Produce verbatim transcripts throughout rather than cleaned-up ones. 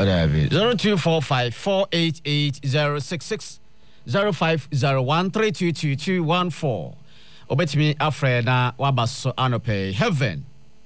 zero two four five four eight eight zero six six zero five zero one three two two two one four. Obetimi Afrena Wabaso Anope. Heaven.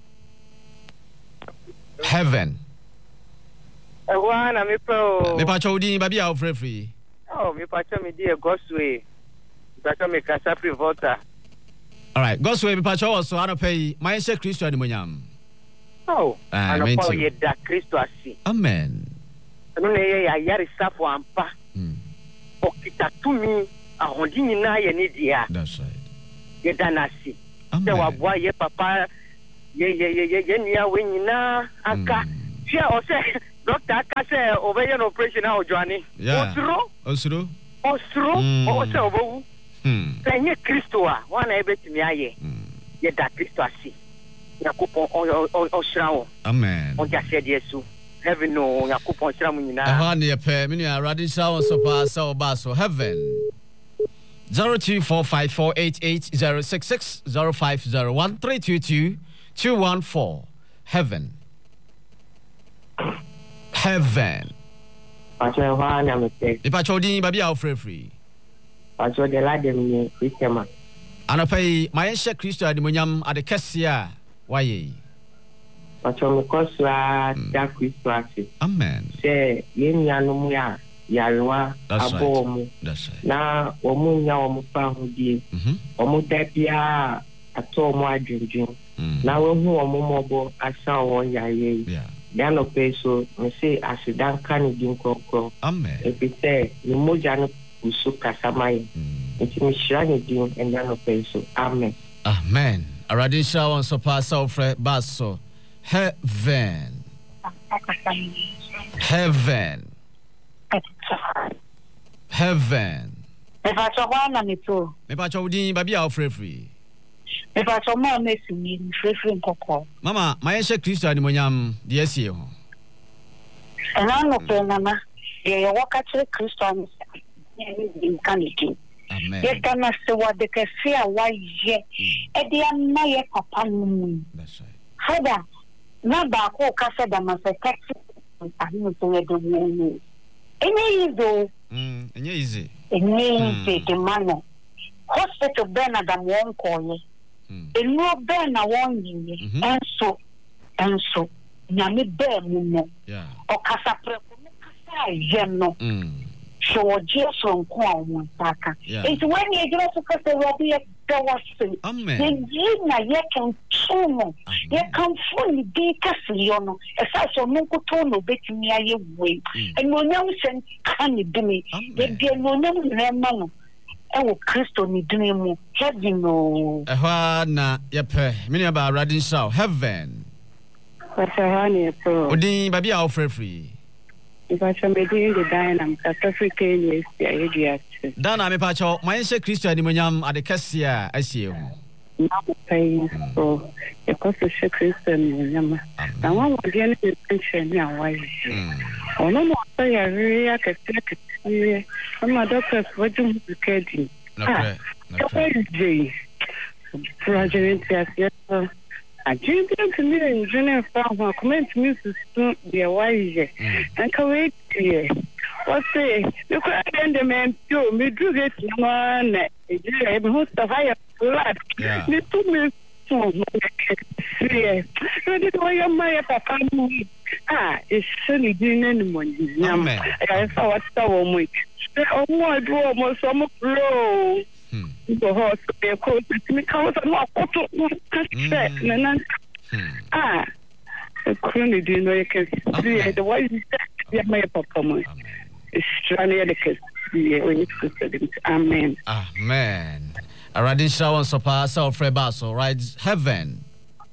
Heaven. One, I'm a pro. Me pacho udi baby out free. Oh, me pacho me dear Gosway. Pacho me casa privota. All right, Gosway me pacho also Anope. My say Christo animonyam. Oh, I mean to ye da Christo asi. Amen. No ne ya yari safo ampa. Hmm. Okita tumi ahondi nyina ye ne dia. That's right. Ye danasi. Amen. Se wabwa ye papa ye ye ye ye ye nia we nyina aka. Tia o se doctor aka se obeye no operation na ojoani. Osuro. Osuro. Osuro. O se obowu. Hmm. Penye Christo a wana ebetimi aye. Ye da Christo asi. Yakupon o shrawo. Amen. O jase de Yesu. Heaven no yakupon shramu nyina. Aha ne pe me nua radi shawo so pa so ba so heaven. zero two four five four eight eight zero six six zero five zero one three two two two one four. Heaven. Heaven. Pacho wa na mistake. Ipa chodin baby out free free. Pacho de la de mi Christian. Anopai my she Christo adimonyam ade kese a waye. Pacho me koswa da Christo asi. Amen. Se ye nyanu mu ya yarewa abo mu. That's right. Na wo mu nya wo mu pa hudie. Mhm. Wo mu da bia ato mu adwendwen. Na wo hu wo mu mobo asa wo yaye. Yeah. Dano peso me say asidan kan din kokko. Amen. Epite ni moja no usu kasamai. Enti mi shirani din and dano peso. Amen. Amen. Aradin shawan so pass ofre baso. Heaven. Heaven. Heaven. Me pacho wana me to. Me pacho udin baby out free free. Me pacho mo me sumi free free nkoko. Mama, my she Christo animonyam de asie ho. Ena no pe mama. Ye waka che Christo ani in kaniki. Amen. Ye kana se wa de ke se a wa ye. E de na ye papa nu. That's right. Hada na ba ko ka se da ma se taxi ani no to ye do ni. Ene izo. Mm, enye easy. Ene izo de mano. Hospital bena da won ko ye. Enu bena won ye. Enso enso nyame be mu no. Yeah. O kasa preko no kasa ye no. Mm. So Jesus on ko awon taka. It's when you just kasa robi e dawase. Amen. Ye na ye kan tumo. Ye kan funi di kasa yo no. Esa so no ko to no betimi aye we. Enu nyam sen kan di me. Ye bi enu nyam rema no. Ewo Christo ni dini mu heaven no. Ehwa na yepe mini aba radin shaw heaven. Pasahani pro. Odin baby out free free. If I should be doing the dynam South African yes the idea. Dana me pacho my she Christo animonyam ade kese a asie ho. Na pay so e ko se Christo ni nyama. Na wa wo de ni pension ni awai. Ono mo so ya ri ya kese kese. Ama doctors wajum kedi. Okay. Okay. Project yes. I didn't to me in Junior Farm, comment me to be a wise and can wait here. What say? Look at the man, too. Me do get one. I'm host of higher blood. Me took me to yes. So this way, my papa. Ah, it's surely doing anyone. I saw what's the woman. Oh, my door, my summer flow. The horse, the coat, me comes a lot of and ah, the crony do you know you can see the wise is my performance. It's trying to get when it's amen. Amen. Already shower so pass our free basso, right? Heaven.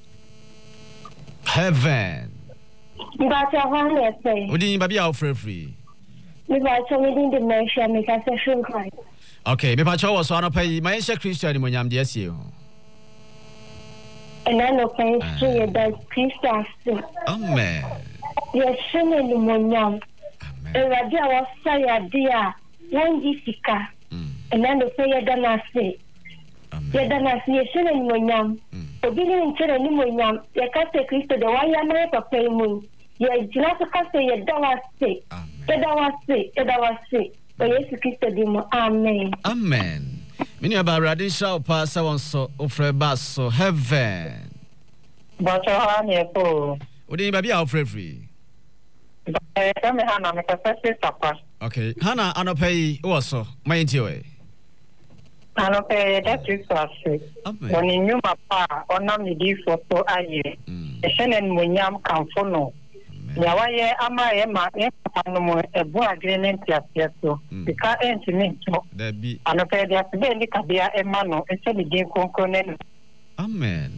Heaven. But I want to say, we didn't be out free free. We got so within the nation, make us a film cry. Okay, me pacho was one pay my she Christo ni monyam de asie ho. And I know pay to that Christo. Amen. Yes, shine ni monyam. Amen. E radia wa saya dia one disika. And I know pay dana say. Amen. Ya dana say shine ni monyam. Obi ni ntere ni monyam. Ya ka se Christo de wa ya na papa mu. Ye jina to kase ye dawa se. Ye dawa se, ye dawa se. Yesu Kristo di mo. Amen. Amen. Mini aba Radin Shaw pa sa won so ofre baso heaven. Bacho ha ne po. Odi ba bia ofre free. Eh kame hana me ka se sapa. Okay, Hana anopai wo so mayenti we. Anopai that is what say. When you mapa ona me di photo aye. E shenen munyam kamfo no. Ya waye ama ye ma e pano mo ebu agreement ya so. Bika enti me to. Dabi. Anopai dia be ni kabia e ma no e se ni din konkone. Amen.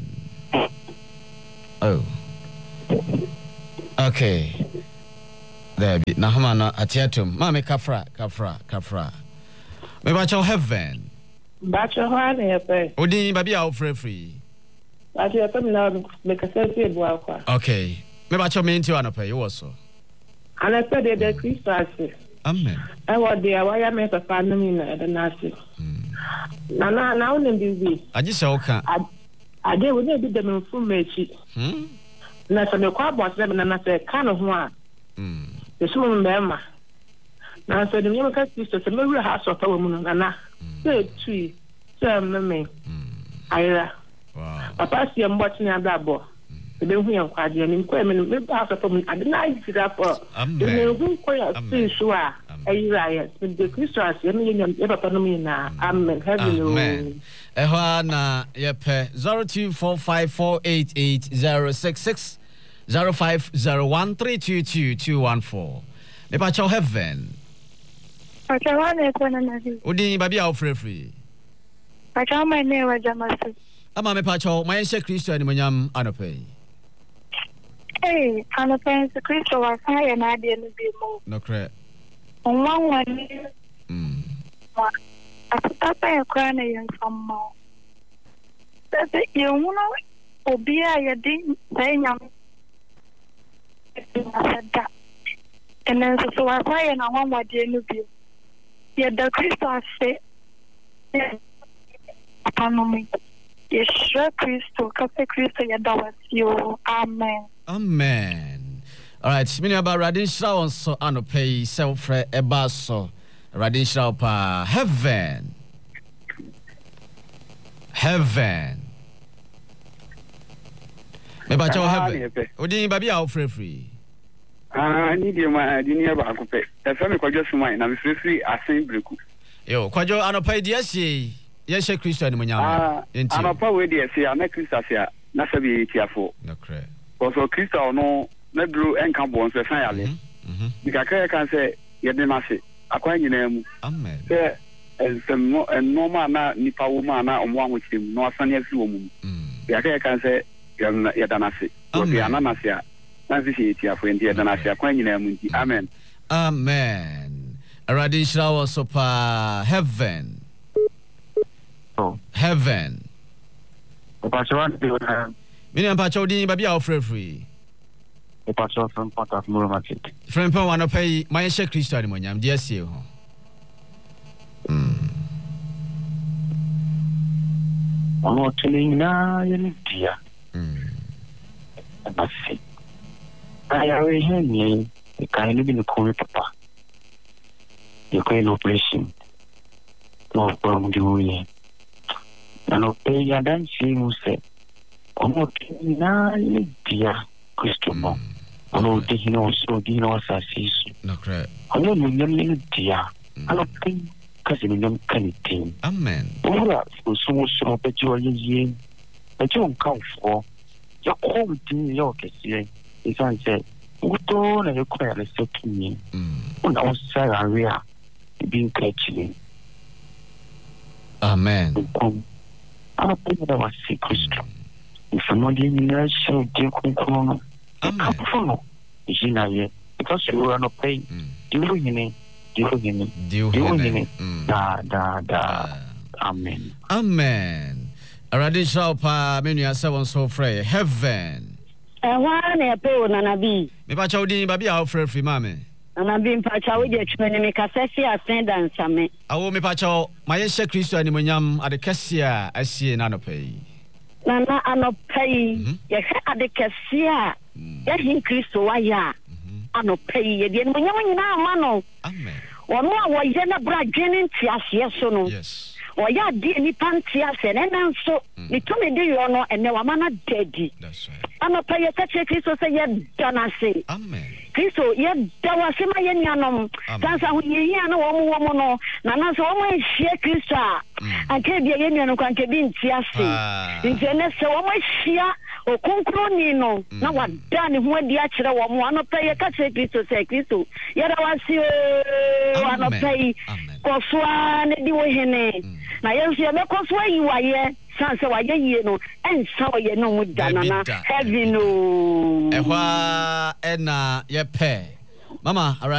Oh. Okay. There be na hama na atiatum. Ma me kafra, kafra, kafra. Me ba cho heaven. Ba cho ha na yepe. Odi ba bia ofre free. Ba cho yepe na me ka se ti ebu akwa. Okay. Me ba cho me nti wa no pay wo so. Ana pe de de Christmas. Amen. I wa de wa ya me papa no mi na de na se. Na na na unem bi bi. Aji se oka. Ade wo ne bi de me fu mechi. Hmm. Na so me kwa bo se na na se ka no ho a. Hmm. Yesu mo mbema na so de nyama ka Kristo se mewu ha so tawo mu na na se tui se meme ayira wow papa si mboti na dabo de hu yan kwaje ni ko me me ba so tawo ade na ajira for de hu ko ya se so a ayira ya de Kristo as ye me nyam e papa no mi na amen heaven e ho na ye pe zero two four five four eight eight zero six six zero five zero one three two two two one four. Me pa cho heaven. Pa cho wane ko na na. Odi ba bia ofre free. Pa cho my name wa jamasi. Ama me pa cho my she Kristo ani monyam anope. Eh, anope se Kristo wa sai na de no bi mo. No kre. Onwan wani. Mm. Atata ya kwa na yen famma. Tete yemuno obi a ye din sai nyam. And then so I say na one wa de no bi. Ye da Kristo ase. Amen. Yeshua Kristo, kafe Kristo ya da wasio. Amen. Amen. All right, mini about Radin Shaw so anope self eba so Radin Shaw pa heaven. Heaven. Me ba cho heaven. Odi ba bia ofre free. Ah, ni di ma di ni ba ko pe. E fa me kwajo sumai na me free asen breku. Yo, kwajo anopa di asie. Ye she Kristo ni munyam. Ah, anopa we di asie, na Kristo asie na sabi tiafo. Na kre. Because Kristo no na dru enka bon se san yale. Mhm. Bikaka kan se ye de na se. Akwa nyina mu. Amen. Se ensem no enoma na nipa wo ma na omo anwochim no asane afi wo mu. Mhm. Bikaka kan se ye dana se. Obi anana se a na se ye tiafo ndi dana se akwa nyina mu ndi. Amen. Amen. Radin Shaw so pa heaven. Oh. Heaven. Papa Chwan de na. Mini pa chodi ba bia ofre free. Papa Chwan from Port of Murumatic. Friend pa wana pay my she Kristo ni monyam dia sie ho. Mm. Ono telling na yen dia. Mm. Basi. Aya we heni e kai ni bin ko papa. Yo kai no operation. No problem di uye. Ano pe ya dan si muse. Ono telling na yen dia Kristo mo. Ono de hino so di no asasisu. No kre. Ono nyam yen dia. Ano pe kasi nyam kanitin. Amen. Ora so so pe jo ye. Pe jo kan fo. Ya ko tin yo ke si. Isan se uto na yo kwa le sekini. Mm. Una osara ria bin krechi. Amen. Ana pe da wasi Kristo. Ifamodi na sho de kunkono. Amen. Kafuno. Ijina ye. Because you are not paying. Diwo yini. Diwo yini. Diwo yini. Da da da. Amen. Amen. Radin Shaw pa menu ya seven so free heaven. Eh wa na pe o na nabi. Me pa cha odin ba bia ofre free mame. Na nabi mpa cha wo je twene me kasese asen dansa me. Awo me pa cha ma ye she Kristo ani monyam ade kese a asie na no pay. Na na anopai ye hwe ade kese a Yahin Christo waya ano pay ye de mo nyama nyina ama no. Amen. Ono a wo ye na bra dwene ntiase so no. Yes. Oya di ni pantiase na na nso ni to me de yo no ene wa mana daddy. That's right. Ano pay ye kache Christo say ye dana say. Amen. Christo ye dawa se ma ye nyanom. Sansa ho ye yi ana wo mo wo mo no na na so wo mo hie Christo a anke bia ye nyanom kan ke bi ntiase. Ntiane se wo mo hia okunkroni no na wada ne ho adi a kire wo mo ano pay ye kache Christo say Christo ye da wasi o ano pay kosua ne di wo hene na ye nso ye be kosua yi wa ye sanse wa ye yi no ensa wo ye no mu dana na heaven no ehwa ena ye pe mama